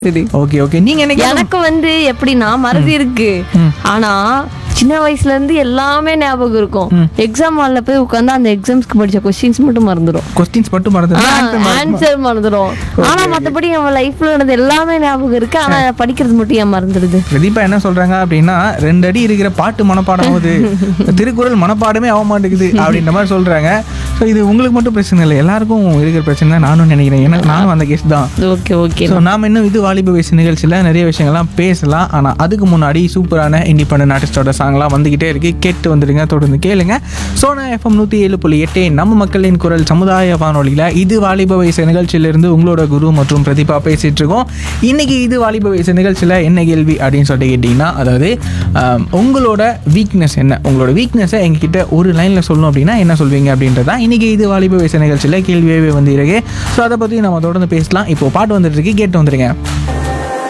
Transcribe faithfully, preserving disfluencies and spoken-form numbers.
Okay okay நீங்க என்ன எனக்கு வந்து எப்படின்னா மறதி இருக்கு. ஆனா சின்ன வயசுல இருந்து எல்லாமே ஞாபகம் இருக்கும். எக்ஸாம் ஹால்ல போய் உட்கார்ந்து அந்த எக்ஸாம்ஸ்க்கு படிச்ச கொஸ்டின்ஸ் மட்டும் மறந்துடும். கொஸ்டின்ஸ் மட்டும் மறந்துடும், ஆன்சர் மறந்துடும். ஆனா மத்தபடி நம்ம லைஃப்ல நடந்த எல்லாமே ஞாபகம் இருக்கு. ஆனா படிக்கிறது மட்டும் ஏன் மறந்துடுது? பிரதீபா என்ன சொல்றாங்க அப்படின்னா, ரெண்டு அடி இருக்கிற பாட்டு மனப்பாடம் ஆகுது, திருக்குறள் மனப்பாடமே ஆக மாட்டேங்குது அப்படின்ற மாதிரி சொல்றாங்க. ஸோ இது உங்களுக்கு மட்டும் பிரச்சனை இல்லை, எல்லாருக்கும் இருக்கிற பிரச்சனை தான் நானும் நினைக்கிறேன். ஏன்னா நானும் அந்த கேஸ் தான். ஓகே ஓகே ஸோ நாம இன்னும் இது வாலிப வயசு நிகழ்ச்சியில் நிறைய விஷயங்கள்லாம் பேசலாம். ஆனால் அதுக்கு முன்னாடி சூப்பரான இண்டிபெண்டன்ட் ஆர்டிஸ்டோட சாங்லாம் வந்துகிட்டே இருக்கு, கேட்டு வந்துடுங்க, தொடர்ந்து கேளுங்க. சோனா எஃப்எம் நூற்றி ஏழு புள்ளி எட்டு நம்ம மக்களின் குரல் சமுதாய வானொலியில் இது வாலிப வயசு நிகழ்ச்சியிலிருந்து உங்களோட குரு மற்றும் பிரதீபா பேசிட்டு இருக்கோம். இன்னைக்கு இது வாலிப வயசு நிகழ்ச்சியில் என்ன கேள்வி அப்படின்னு சொல்லிட்டு கேட்டிங்கன்னா, அதாவது உங்களோட வீக்னஸ் என்ன, உங்களோட வீக்னஸை எங்ககிட்ட ஒரு லைனில் சொல்லணும் அப்படின்னா என்ன சொல்வீங்க அப்படின்றதான் இன்னைக்கு இது வாலிப வயசு நிகழ்ச்சியில் கேள்வியாகவே வந்து இருக்கு. ஸோ அதை பற்றி நம்ம தொடர்ந்து பேசலாம். இப்போ பாட்டு வந்துட்டு இருக்கு, கேட்டு வந்துருங்க.